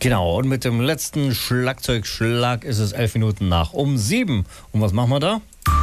Genau, und mit dem letzten Schlagzeugschlag ist es 11 Minuten nach um 7. Und was machen wir da?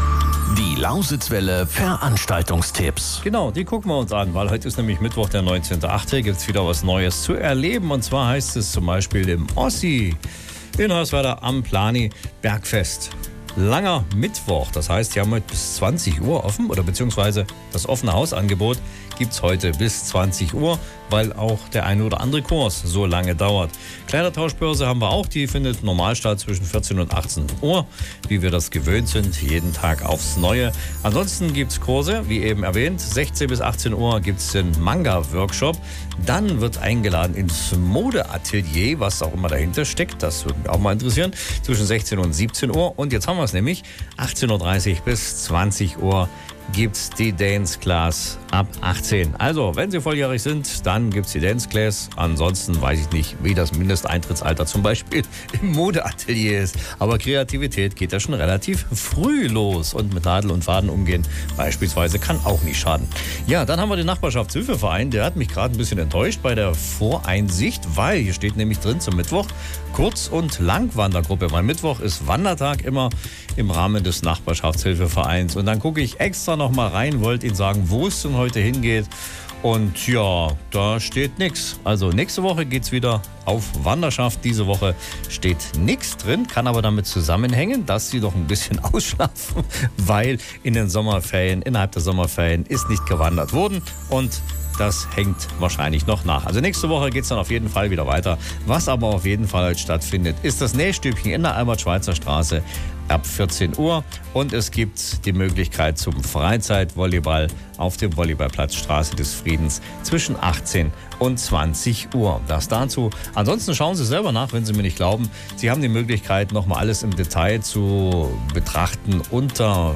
Die Lausitzwelle Veranstaltungstipps. Genau, die gucken wir uns an, weil heute ist nämlich Mittwoch, der 19.8. Gibt es wieder was Neues zu erleben. Und zwar heißt es zum Beispiel im Ossi in Hoyerswerda am Plani Bergfest. Langer Mittwoch, das heißt, die haben heute bis 20 Uhr offen oder beziehungsweise das offene Hausangebot gibt es heute bis 20 Uhr, weil auch der eine oder andere Kurs so lange dauert. Kleidertauschbörse haben wir auch, die findet normal statt zwischen 14 und 18 Uhr, wie wir das gewöhnt sind, jeden Tag aufs Neue. Ansonsten gibt es Kurse, wie eben erwähnt, 16 bis 18 Uhr gibt es den Manga-Workshop. Dann wird eingeladen ins Modeatelier, was auch immer dahinter steckt, das würde mich auch mal interessieren, zwischen 16 und 17 Uhr. Und jetzt haben wir es nämlich, 18.30 Uhr bis 20 Uhr gibt's die Dance Class ab 18. Also, wenn Sie volljährig sind, dann gibt's die Dance Class. Ansonsten weiß ich nicht, wie das Mindesteintrittsalter zum Beispiel im Modeatelier ist. Aber Kreativität geht ja schon relativ früh los. Und mit Nadel und Faden umgehen beispielsweise kann auch nicht schaden. Ja, dann haben wir den Nachbarschaftshilfeverein. Der hat mich gerade ein bisschen enttäuscht bei der Voreinsicht, weil hier steht nämlich drin zum Mittwoch Kurz- und Langwandergruppe. Weil Mittwoch ist Wandertag immer im Rahmen des Nachbarschaftshilfevereins. Und dann gucke ich extra noch mal rein, wollte Ihnen sagen, wo es denn heute hingeht. Und ja, da steht nichts. Also nächste Woche geht es wieder auf Wanderschaft. Diese Woche steht nichts drin, kann aber damit zusammenhängen, dass Sie doch ein bisschen ausschlafen, weil in den Sommerferien, innerhalb der Sommerferien ist nicht gewandert worden und das hängt wahrscheinlich noch nach. Also nächste Woche geht es dann auf jeden Fall wieder weiter. Was aber auf jeden Fall stattfindet, ist das Nähstübchen in der Albert-Schweitzer Straße ab 14 Uhr. Und es gibt die Möglichkeit zum Freizeitvolleyball auf dem Volleyballplatz Straße des Friedens zwischen 18 und 20 Uhr. Das dazu. Ansonsten schauen Sie selber nach, wenn Sie mir nicht glauben. Sie haben die Möglichkeit, nochmal alles im Detail zu betrachten unter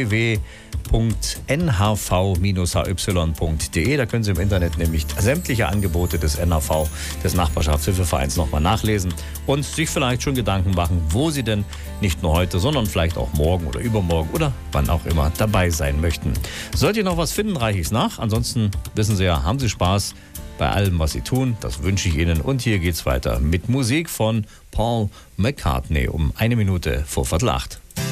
www.nhv-hy.de. Da können Sie im Internet nämlich sämtliche Angebote des NHV, des Nachbarschaftshilfevereins, nochmal nachlesen und sich vielleicht schon Gedanken machen, wo Sie denn nicht nur heute, sondern vielleicht auch morgen oder übermorgen oder wann auch immer dabei sein möchten. Sollt ihr noch was finden, reiche ich es nach. Ansonsten wissen Sie ja, haben Sie Spaß bei allem, was Sie tun. Das wünsche ich Ihnen. Und hier geht's weiter mit Musik von Paul McCartney um 1 Minute vor 7:15.